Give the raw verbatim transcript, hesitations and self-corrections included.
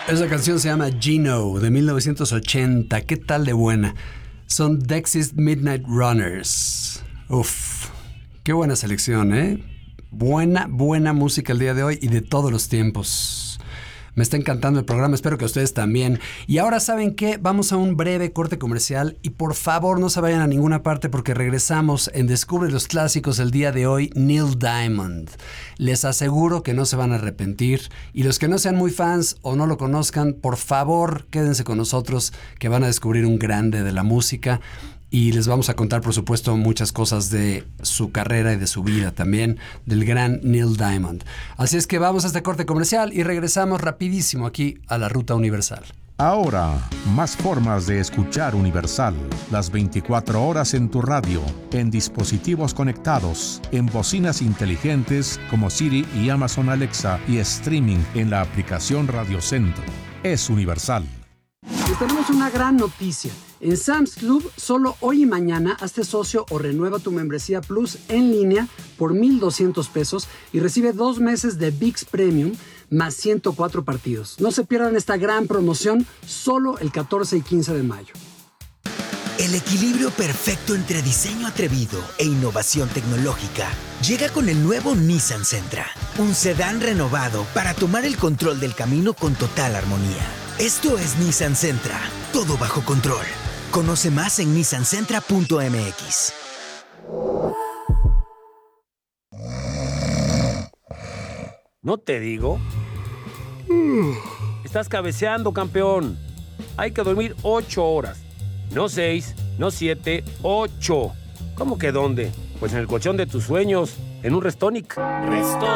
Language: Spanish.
Esa canción se llama Gino, de mil novecientos ochenta. ¿Qué tal de buena? Son Dexys Midnight Runners. Uf, qué buena selección, ¿eh? Buena, buena música el día de hoy y de todos los tiempos. Me está encantando el programa, espero que a ustedes también. Y ahora, ¿saben qué? Vamos a un breve corte comercial y por favor no se vayan a ninguna parte porque regresamos en Descubre los Clásicos el día de hoy, Neil Diamond. Les aseguro que no se van a arrepentir y los que no sean muy fans o no lo conozcan, por favor quédense con nosotros que van a descubrir un grande de la música. Y les vamos a contar, por supuesto, muchas cosas de su carrera y de su vida también, del gran Neil Diamond. Así es que vamos a este corte comercial y regresamos rapidísimo aquí a la Ruta Universal. Ahora, más formas de escuchar Universal. Las veinticuatro horas en tu radio, en dispositivos conectados, en bocinas inteligentes como Siri y Amazon Alexa y streaming en la aplicación Radio Centro. Es Universal. Y tenemos una gran noticia. En Sam's Club, solo hoy y mañana, hazte socio o renueva tu membresía Plus en línea por mil doscientos pesos y recibe dos meses de V I X Premium más ciento cuatro partidos. No se pierdan esta gran promoción solo el catorce y quince de mayo. El equilibrio perfecto entre diseño atrevido e innovación tecnológica llega con el nuevo Nissan Sentra, un sedán renovado para tomar el control del camino con total armonía. Esto es Nissan Sentra, todo bajo control. Conoce más en nissan sentra punto m x. ¿No te digo? Estás cabeceando, campeón. Hay que dormir ocho horas. No seis, no siete, ocho. ¿Cómo que dónde? Pues en el colchón de tus sueños, en un Restonic. Restonic.